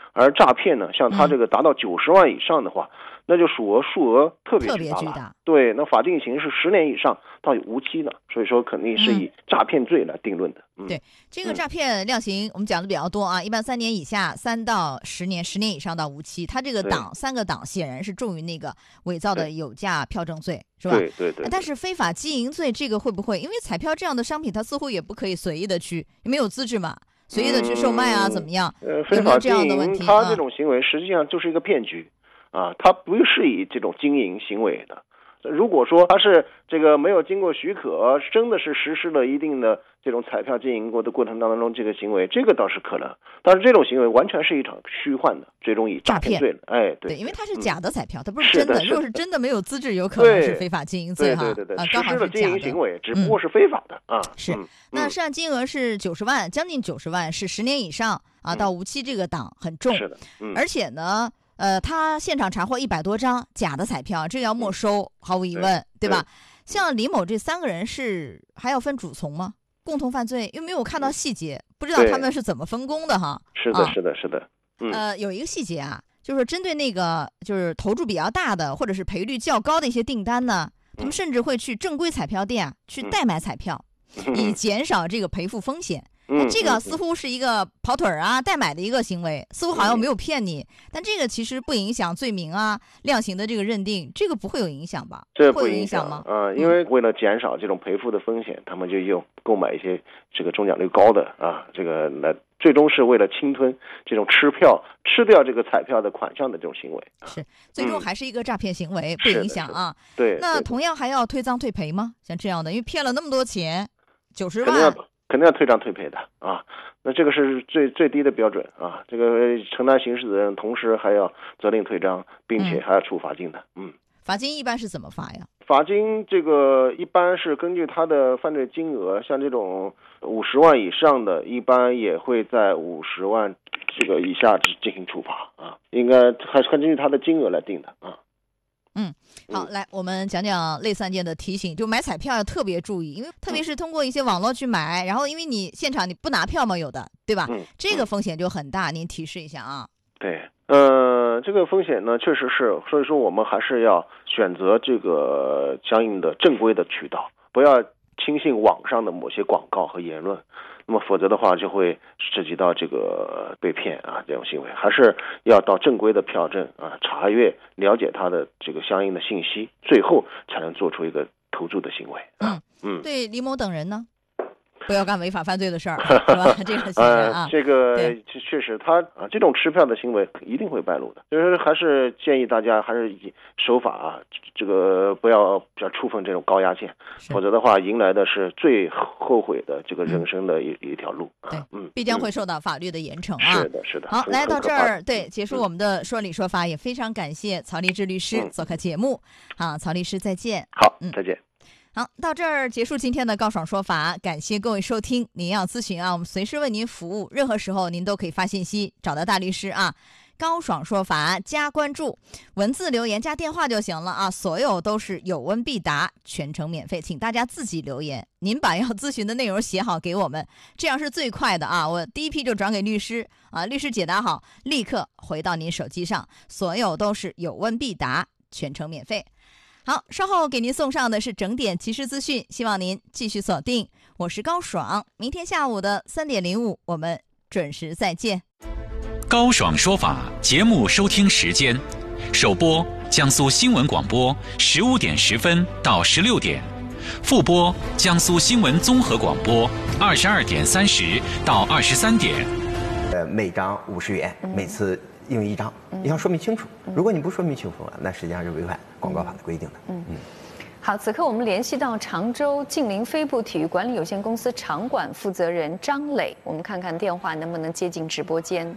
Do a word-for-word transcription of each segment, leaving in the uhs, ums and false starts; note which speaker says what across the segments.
Speaker 1: 而诈骗呢，像他这个达到九十万以上的话，嗯、那就数额数额特别巨大了。大对，那法定刑是十年以上到无期的，所以说肯定是以诈骗罪来定论的。嗯、
Speaker 2: 对，这个诈骗量刑我们讲的比较多啊，一般三年以下，三到十年，十年以上到无期。他这个档三个档显然是重于那个伪造的有价票证罪，是吧？
Speaker 1: 对对 对, 对。
Speaker 2: 但是非法经营罪这个会不会？因为彩票这样的商品，它似乎也不可以随意的去，没有资质嘛。随意的去售卖啊，
Speaker 1: 嗯、
Speaker 2: 怎么样？
Speaker 1: 呃，非法经营，他这种行为实际上就是一个骗局啊，他不是以这种经营行为的。如果说他是这个没有经过许可，真的是实施了一定的这种彩票经营过的过程当中这个行为，这个倒是可能。但是这种行为完全是一场虚幻的，最终以诈骗罪了。哎，对，
Speaker 2: 对，因为它是假的彩票，嗯、它不是真的。
Speaker 1: 的
Speaker 2: 如果是真的没有资质，有可能是非法经营罪哈。
Speaker 1: 对对对对，
Speaker 2: 啊，刚好
Speaker 1: 实施了经营行为，只不过是非法的、
Speaker 2: 嗯、
Speaker 1: 啊。
Speaker 2: 是，
Speaker 1: 嗯、
Speaker 2: 那涉案金额是九十万，将近九十万，是十年以上啊到无期，这个档很重。
Speaker 1: 是的，嗯、
Speaker 2: 而且呢。呃，他现场查获一百多张假的彩票，这个要没收，嗯、毫无疑问，对, 对吧？像李某这三个人是还要分主从吗？共同犯罪，又没有看到细节，不知道他们是怎么分工的哈。
Speaker 1: 是的，是的，是的。嗯、
Speaker 2: 呃，有一个细节啊，就是针对那个就是投注比较大的或者是赔率较高的一些订单呢，他们甚至会去正规彩票店、嗯、去代买彩票，嗯、以减少这个赔付风险。那这个似乎是一个跑腿儿啊、代买的一个行为，似乎好像没有骗你，但这个其实不影响罪名啊、量刑的这个认定，这个不会有影响吧？
Speaker 1: 这
Speaker 2: 会有影响吗？
Speaker 1: 啊、呃，因为为了减少这种赔付的风险，他们就用购买一些这个中奖率高的啊，这个来最终是为了侵吞这种吃票、吃掉这个彩票的款项的这种行为。
Speaker 2: 是，最终还是一个诈骗行为，嗯、不影响啊。
Speaker 1: 对。
Speaker 2: 那同样还要退赃退赔吗？像这样的，因为骗了那么多钱，九十万。
Speaker 1: 肯定要退账退赔的啊，那这个是最最低的标准啊。这个承担刑事责任，同时还要责令退账，并且还要处罚金的。嗯，
Speaker 2: 罚金一般是怎么罚呀？
Speaker 1: 罚金这个一般是根据他的犯罪金额，像这种五十万以上的，一般也会在五十万这个以下进行处罚啊。应该还是根据他的金额来定的啊。
Speaker 2: 嗯，好，来，我们讲讲类似案件的提醒，就买彩票要特别注意，因为特别是通过一些网络去买，然后因为你现场你不拿票嘛，有的，对吧？
Speaker 1: 嗯，
Speaker 2: 这个风险就很大，您提示一下啊。
Speaker 1: 对，呃，这个风险呢，确实是，所以说我们还是要选择这个相应的正规的渠道，不要轻信网上的某些广告和言论。那么否则的话就会涉及到这个被骗啊这种行为，还是要到正规的票证啊查阅了解它的这个相应的信息，最后才能做出一个投注的行为。
Speaker 2: 嗯嗯，对李某等人呢，不要干违法犯罪的事儿，是吧？这个行为啊，
Speaker 1: 呃、这个确实他啊这种吃票的行为一定会败露的，就是还是建议大家还是守法啊，这个不要不要触碰这种高压线，否则的话迎来的是最后悔的这个人生的一、嗯、一条路。
Speaker 2: 对，嗯，必将会受到法律的严惩啊。
Speaker 1: 是的，是的。
Speaker 2: 好，来到这儿，对，结束我们的说理说法，嗯、也非常感谢曹立志律师做客节目。好，曹律师再见。
Speaker 1: 好，嗯，再见。
Speaker 2: 好，到这儿结束今天的高爽说法，感谢各位收听。您要咨询啊，我们随时为您服务，任何时候您都可以发信息找到大律师啊。高爽说法加关注，文字留言加电话就行了啊，所有都是有问必答，全程免费，请大家自己留言，您把要咨询的内容写好给我们，这样是最快的啊。我第一批就转给律师啊，律师解答好，立刻回到您手机上，所有都是有问必答，全程免费。好，稍后给您送上的是整点即时资讯，希望您继续锁定。我是高爽，明天下午的三点零五，我们准时再见。
Speaker 3: 高爽说法节目收听时间：首播江苏新闻广播十五点十分到十六点，复播江苏新闻综合广播二十二点三十到二十三点。
Speaker 4: 呃，每张五十元，每次用一张，你要说明清楚。如果你不说明清楚了，那实际上是违反广告法的规定的。嗯嗯。
Speaker 5: 好，此刻我们联系到常州晋陵飞步体育管理有限公司场馆负责人张磊，我们看看电话能不能接进直播间。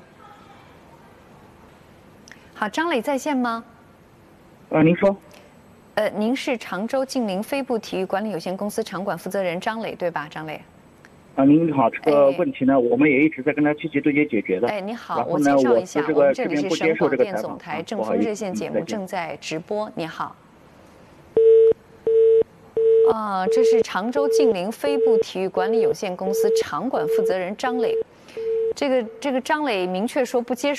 Speaker 5: 好，张磊在线吗？
Speaker 6: 呃，您说。
Speaker 5: 呃，您是常州晋陵飞步体育管理有限公司场馆负责人张磊，对吧？张磊。
Speaker 6: 啊，您好，这个问题呢，哎、我们也一直在跟他积极对接解决的。
Speaker 5: 哎，你好，我介绍一下，
Speaker 6: 我
Speaker 5: 们这里是省广电总台正风热线节目正在直播。你好。啊，这是常州晋陵飞步体育管理有限公司场馆负责人张磊。这个这个张磊明确说不接受。